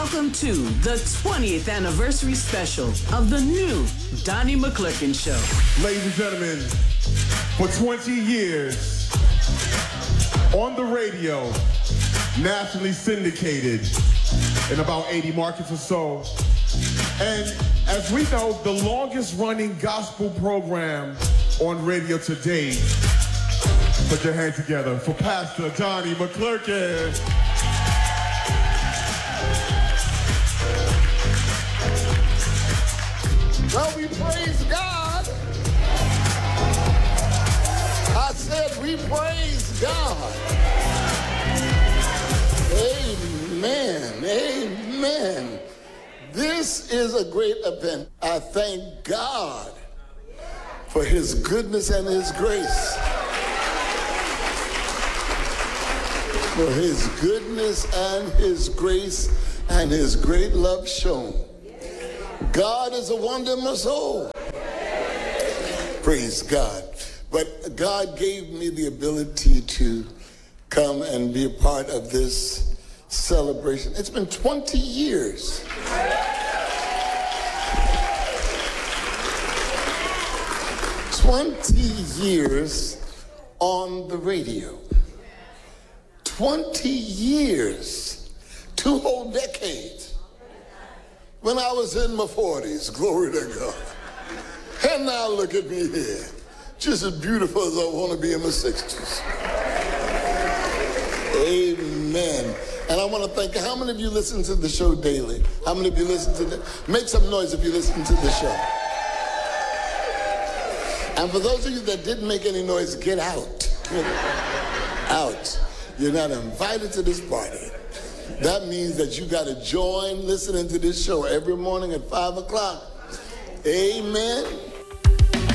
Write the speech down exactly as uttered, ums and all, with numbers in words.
Welcome to the twentieth anniversary special of the new Donnie McClurkin Show. Ladies and gentlemen, for twenty years, on the radio, nationally syndicated in about eighty markets or so, and as we know, the longest running gospel program on radio today. Put your hands together for Pastor Donnie McClurkin. Well, we praise God. I said we praise God. Amen. Amen. This is a great event. I thank God for his goodness and his grace. For his goodness and his grace and his great love shown. God is a wonder in my soul. Praise God. But God gave me the ability to come and be a part of this celebration. It's been twenty years. twenty years on the radio. twenty years, two whole decades. When I was in my forties, glory to God. And now look at me here, just as beautiful as I want to be in my sixties. Amen. And I want to thank you. How many of you listen to the show daily? How many of you listen to the, make some noise if you listen to the show. And for those of you that didn't make any noise, get out. Get out. You're not invited to this party. That means that you got to join listening to this show every morning at five o'clock. Amen.